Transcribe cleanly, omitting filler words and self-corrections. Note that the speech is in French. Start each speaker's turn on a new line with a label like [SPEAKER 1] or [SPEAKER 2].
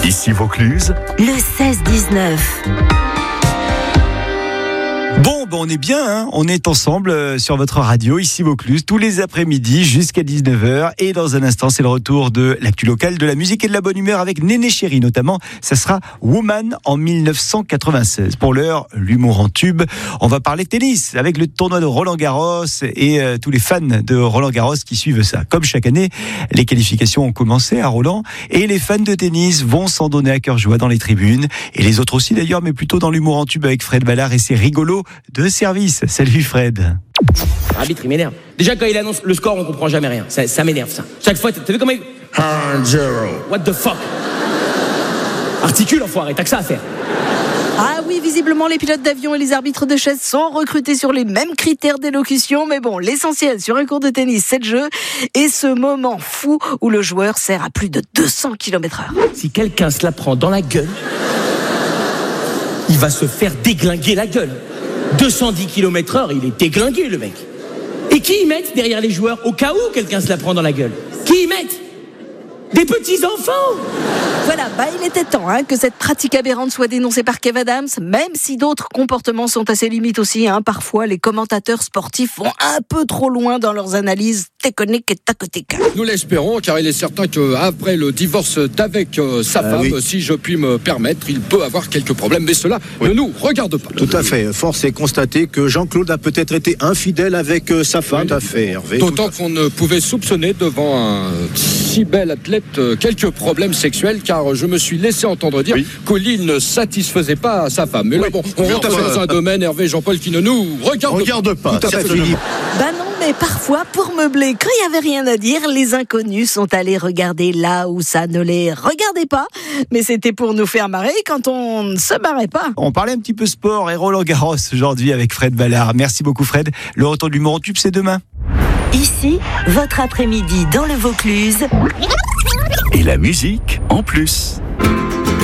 [SPEAKER 1] Ici Vaucluse,
[SPEAKER 2] le 16-19.
[SPEAKER 3] Bon, on est bien, hein, on est ensemble sur votre radio, ici Vaucluse, tous les après-midi jusqu'à 19h. Et dans un instant, c'est le retour de l'actu locale, de la musique et de la bonne humeur avec Néné Chéri notamment. Ça sera Woman en 1996. Pour l'heure, l'humour en tube. On va parler tennis avec le tournoi de Roland-Garros et tous les fans de Roland-Garros qui suivent ça. Comme chaque année, les qualifications ont commencé à Roland et les fans de tennis vont s'en donner à cœur joie dans les tribunes. Et les autres aussi d'ailleurs, mais plutôt dans l'humour en tube avec Fred Ballard et ses rigolos de service. Salut Fred.
[SPEAKER 4] L'arbitre il m'énerve. Déjà quand il annonce le score on comprend jamais rien. Ça m'énerve ça. Chaque fois t'as vu comment il... 1-0. What the fuck. Articule enfoiré, t'as que ça à faire.
[SPEAKER 5] Ah oui, visiblement les pilotes d'avion et les arbitres de chaise sont recrutés sur les mêmes critères d'élocution, mais bon, l'essentiel sur un cours de tennis, c'est le jeu et ce moment fou où le joueur sert à plus de 200 km/h.
[SPEAKER 4] Si quelqu'un se la prend dans la gueule, il va se faire déglinguer la gueule. 210 km/h, il est déglingué le mec. Et qui y mettent derrière les joueurs au cas où quelqu'un se la prend dans la gueule? Qui y mettent? Des petits-enfants.
[SPEAKER 5] Voilà, il était temps que cette pratique aberrante soit dénoncée par Kev Adams, même si d'autres comportements sont assez limites aussi. Parfois, les commentateurs sportifs vont un peu trop loin dans leurs analyses techniques et tactiques.
[SPEAKER 6] Nous l'espérons, car il est certain qu'après le divorce d'avec sa femme, si je puis me permettre, il peut avoir quelques problèmes, mais cela ne nous regarde pas.
[SPEAKER 7] Tout à fait. Force est constatée que Jean-Claude a peut-être été infidèle avec sa femme. Tout à fait, Hervé.
[SPEAKER 6] D'autant qu'on ne pouvait soupçonner devant un si bel athlète quelques problèmes sexuels, car je me suis laissé entendre dire qu'il ne satisfaisait pas sa femme. Mais là, on rentre dans un domaine, Hervé et Jean-Paul, qui ne nous regarde pas.
[SPEAKER 7] Tout à fait, Philippe.
[SPEAKER 5] Non, mais parfois, pour meubler, quand il n'y avait rien à dire, les inconnus sont allés regarder là où ça ne les regardait pas. Mais c'était pour nous faire marrer quand on ne se marrait pas.
[SPEAKER 3] On parlait un petit peu sport et Roland-Garros aujourd'hui avec Fred Ballard. Merci beaucoup Fred. Le retour de l'humour en tube, c'est demain.
[SPEAKER 2] Ici, votre après-midi dans le Vaucluse.
[SPEAKER 1] et la musique en plus.